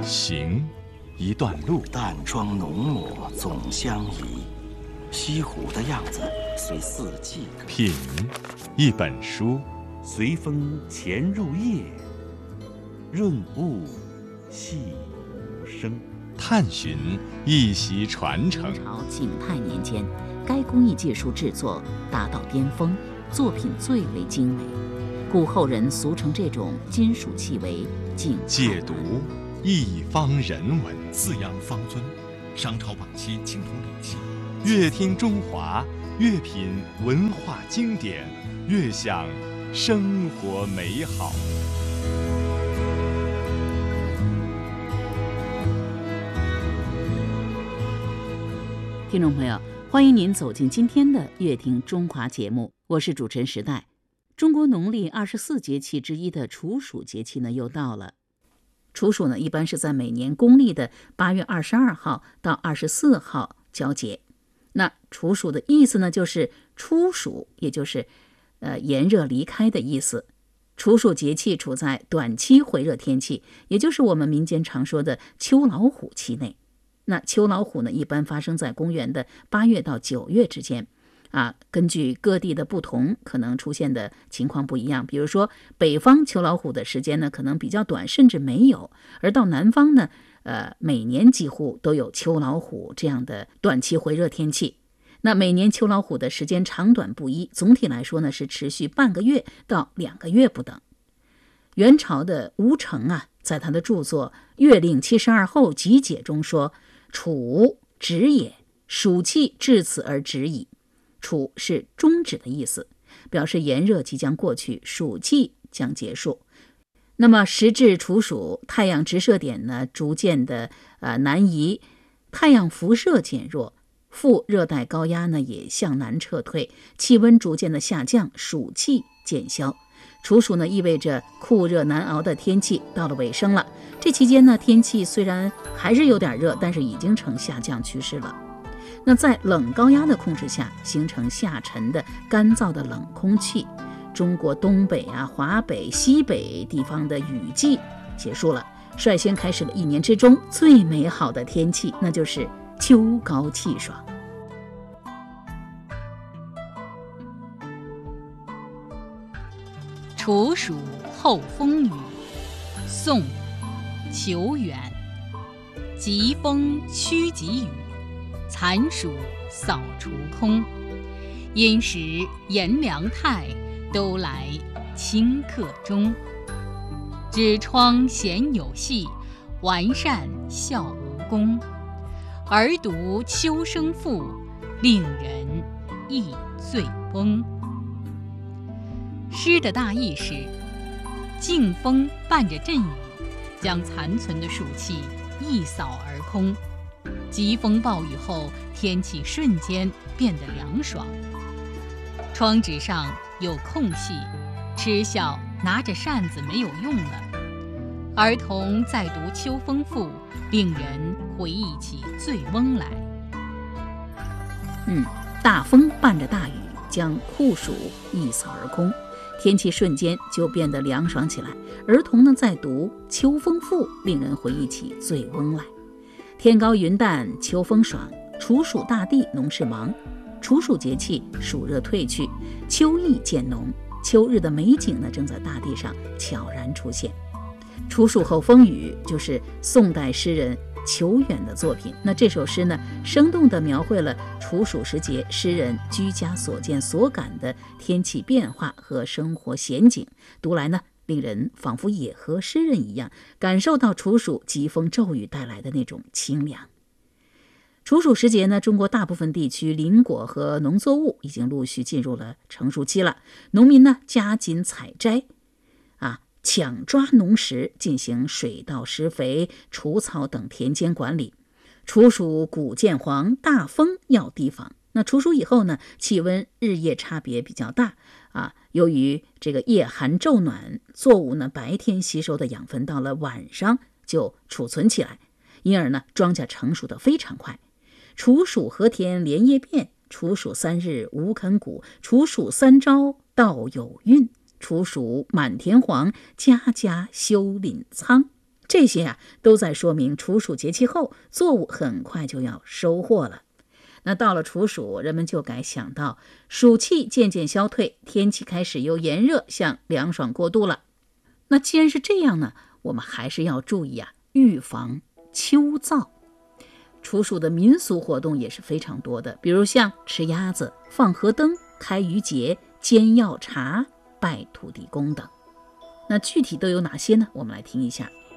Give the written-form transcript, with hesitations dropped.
行，一段路。 淡妆浓抹总相宜，西湖的样子随四季歌。 品，一本书。 随风潜入夜，润物细无声。 探寻，一席传承。 明朝景泰年间，该工艺技术制作达到巅峰，作品最为精美，故后人俗称这种金属器为景泰。 解读，一方人文。 四羊方尊，商朝晚期青铜礼器。 越听中华，越品文化经典，越享生活美好。 听众朋友，欢迎您走进今天的《乐听中华》节目，我是主持人时代。中国农历24节气之一的处暑节气呢又到了。处暑呢一般是在每年公历的8月22号到24号交节。那处暑的意思呢就是初暑，也就是炎热离开的意思。处暑节气处在短期回热天气，也就是我们民间常说的秋老虎期内。那秋老虎呢，一般发生在公元的8月到9月之间，根据各地的不同，可能出现的情况不一样。比如说，北方秋老虎的时间呢，可能比较短，甚至没有；而到南方呢，每年几乎都有秋老虎这样的短期回热天气。那每年秋老虎的时间长短不一，总体来说呢，是持续半个月到2个月不等。元朝的吴承在他的著作《月令72候集解》中说：“处，止也，暑气至此而止矣。”处是终止的意思，表示炎热即将过去，暑气将结束。那么时至处暑，太阳直射点呢逐渐的南移，太阳辐射减弱，副热带高压呢也向南撤退，气温逐渐的下降，暑气渐消。处暑呢意味着酷热难熬的天气到了尾声了。这期间呢，天气虽然还是有点热，但是已经呈下降趋势了。那在冷高压的控制下，形成下沉的干燥的冷空气，中国东北华北、西北地方的雨季结束了，率先开始了一年之中最美好的天气，那就是秋高气爽。 处暑后风雨，宋·裘远。疾风驱疾雨，残暑扫除空。因时炎凉态，都来顷刻钟。纸窗闲有戏，完善笑无功。而读秋声赋，令人忆醉翁。诗的大意是：劲风伴着阵雨，将残存的暑气一扫而空。疾风暴雨后，天气瞬间变得凉爽。窗纸上有空隙，嗤笑拿着扇子没有用了。儿童在读秋风赋，令人回忆起醉翁来。 大风伴着大雨，将酷暑一扫而空，天气瞬间就变得凉爽起来。儿童呢在读秋风赋，令人回忆起醉翁来。天高云淡，秋风爽，处暑大地，农事忙。处暑节气，暑热退去，秋意渐浓，秋日的美景呢正在大地上悄然出现。处暑后风雨就是宋代诗人裘远的作品。那这首诗呢，生动地描绘了处暑时节诗人居家所见所感的天气变化和生活闲景，读来呢，令人仿佛也和诗人一样，感受到处暑疾风骤雨带来的那种清凉。处暑时节呢，中国大部分地区林果和农作物已经陆续进入了成熟期了，农民呢加紧采摘，抢抓农时，进行水稻施肥、除草等田间管理。处暑谷渐黄，大风要提防。那处暑以后呢，气温日夜差别比较大由于这个夜寒昼暖，作物呢白天吸收的养分到了晚上就储存起来，因而呢庄稼成熟的非常快。处暑禾田连夜变，处暑3日无啃谷，处暑3朝稻有孕，处暑满田黄，家家休廪仓。 这些都在说明处暑节气后，作物很快就要收获了。那到了处暑，人们就该想到暑气渐渐消退，天气开始由炎热向凉爽过渡了。那既然是这样呢，我们还是要注意预防秋燥。处暑的民俗活动也是非常多的，比如像吃鸭子、放河灯、开渔节、煎药茶、拜土地公等。那具体都有哪些呢？我们来听一下。